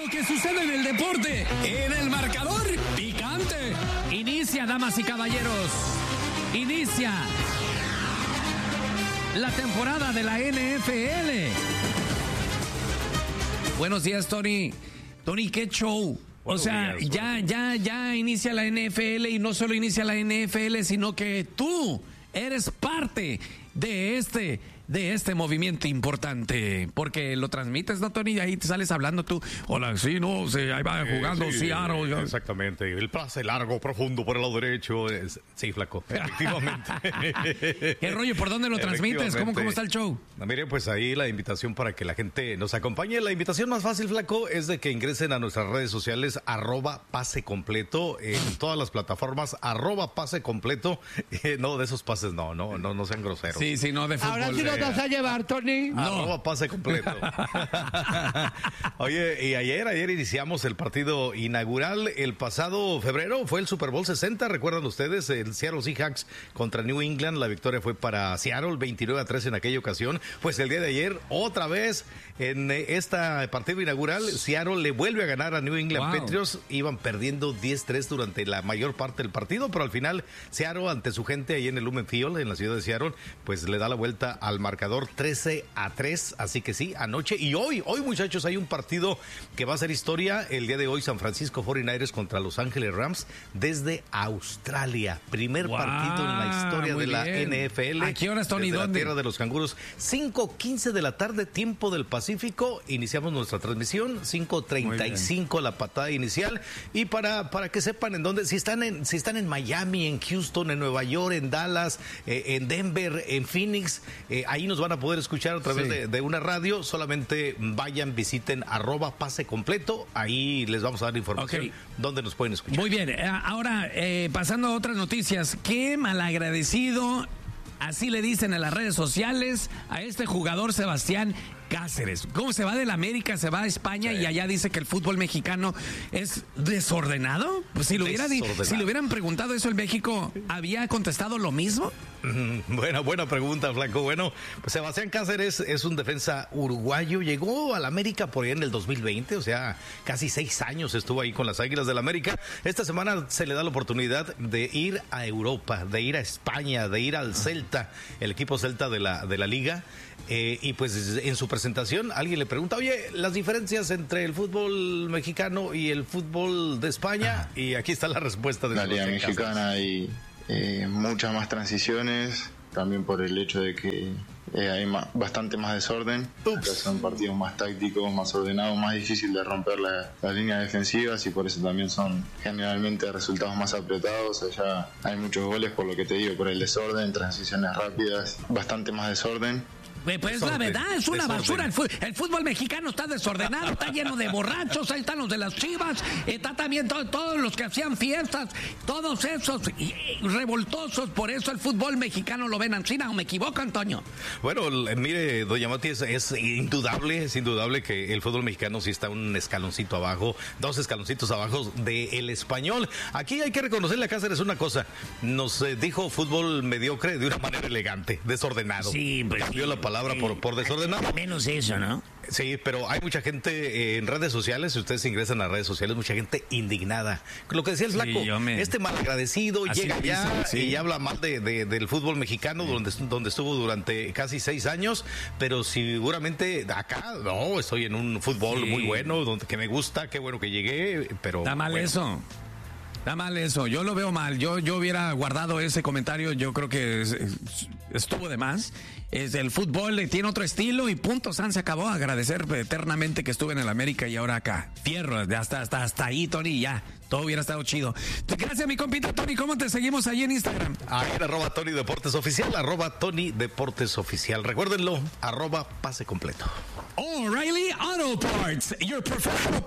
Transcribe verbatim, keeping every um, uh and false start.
lo que sucede en el deporte, en el marcador picante. Inicia, damas y caballeros. Inicia la temporada de la N F L. Buenos días, Tony. Tony, qué show. O sea, ya, ya, ya inicia la N F L y no solo inicia la N F L, sino que tú eres parte de este, de este movimiento importante, porque lo transmites, ¿no, Tony? Y ahí te sales hablando tú. Hola, sí, no, sí, ahí va jugando eh, sí, Seattle. Eh, exactamente, el pase largo, profundo por el lado derecho. Es, sí, flaco, efectivamente. ¿Qué rollo? ¿Por dónde lo transmites? ¿Cómo, ¿Cómo está el show? No, mire, pues ahí la invitación para que la gente nos acompañe. La invitación más fácil, flaco, es de que ingresen a nuestras redes sociales, arroba pase completo, en todas las plataformas, arroba pase completo. Eh, no, de esos pases no, no, no, no sean groseros. Sí, sí, no, de fútbol. Ahora sí nos vas a llevar, Tony. No. Arroba pase completo. Oye, y ayer, ayer iniciamos el partido inaugural. El pasado febrero fue el Super Bowl sesenta, ¿recuerdan ustedes? El Seattle Seahawks contra New England. La victoria fue para Seattle, veintinueve a tres en aquella ocasión. Pues el día de ayer, otra vez, en este partido inaugural, Seattle le vuelve a ganar a New England wow. Patriots. Iban perdiendo diez tres durante la mayor parte del partido, pero al final, Seattle, ante su gente ahí en el Lumen Field, en la ciudad de Seattle, pues le da la vuelta al marcador trece a tres, así que sí, anoche y hoy, hoy muchachos, hay un partido que va a ser historia. El día de hoy, San Francisco cuarenta y nueve contra Los Ángeles Rams desde Australia, primer wow, partido en la historia de bien. La N F L. ¿A qué horas, Tony? Desde ¿Dónde? La tierra de los canguros, cinco quince de la tarde, tiempo del Pacífico. Iniciamos nuestra transmisión, cinco treinta y cinco la patada inicial. Y para, para que sepan en dónde, si están en, si están en Miami, en Houston, en Nueva York, en Dallas, eh, en Denver, en Phoenix, eh, ahí nos van a poder escuchar a través sí. de, de una radio. Solamente vayan, visiten arroba pase completo, ahí les vamos a dar información okay. dónde nos pueden escuchar. Muy bien, ahora eh, pasando a otras noticias, qué malagradecido, así le dicen en las redes sociales a este jugador Sebastián Cáceres. ¿Cómo se va de la América, se va a España sí. y allá dice que el fútbol mexicano es desordenado? Pues si, lo hubiera, si le hubieran preguntado eso en México, ¿había contestado lo mismo? Mm, buena, buena pregunta, flaco. Bueno, pues Sebastián Cáceres es un defensa uruguayo, llegó a la América por ahí en el dos mil veinte, o sea, casi seis años estuvo ahí con las Águilas del la América. Esta semana se le da la oportunidad de ir a Europa, de ir a España, de ir al Celta, el equipo Celta de la, de la Liga. Eh, y pues en su presentación alguien le pregunta, oye, las diferencias entre el fútbol mexicano y el fútbol de España, y aquí está la respuesta de la Liga Mexicana. Hay eh, muchas más transiciones, también por el hecho de que eh, hay más, bastante más desorden. Son partidos más tácticos, más ordenados, más difícil de romper la, las líneas defensivas, y por eso también son generalmente resultados más apretados. Allá hay muchos goles, por lo que te digo, por el desorden, transiciones rápidas, bastante más desorden. Pues la verdad, es una basura. El fútbol, el fútbol mexicano está desordenado, está lleno de borrachos, ahí están los de las Chivas, está también todo, todos los que hacían fiestas, todos esos y, y, revoltosos. Por eso el fútbol mexicano lo ven en China, ¿o me equivoco, Antonio? Bueno, mire, doña Mati, es, es indudable, es indudable que el fútbol mexicano sí está un escaloncito abajo, dos escaloncitos abajo del español. Aquí hay que reconocerle a Cáceres una cosa, nos eh, dijo fútbol mediocre de una manera elegante, desordenado. Sí, pues cambió sí. la palabra por, por desordenado. Menos eso, ¿no? Sí, pero hay mucha gente en redes sociales, si ustedes ingresan a las redes sociales, mucha gente indignada. Lo que decía el flaco, sí, me... este malagradecido así llega allá sí. y habla mal de, de, del fútbol mexicano, sí. donde, donde estuvo durante casi seis años, pero seguramente acá, no, estoy en un fútbol sí. muy bueno, donde, que me gusta, qué bueno que llegué, pero... Está mal bueno. eso. Está mal eso, yo lo veo mal. Yo, yo hubiera guardado ese comentario, yo creo que es, es, estuvo de más. Es el fútbol tiene otro estilo y punto, San se acabó. Agradecer eternamente que estuve en el América y ahora acá. Fierro, hasta, hasta, hasta ahí, Tony, ya. Todo hubiera estado chido. Gracias, mi compita Tony. ¿Cómo te seguimos ahí en Instagram? Ahí en arroba Tony Deportes Oficial, arroba Tony Deportes Oficial. Recuérdenlo, arroba pase completo. O'Reilly Auto Parts, your professional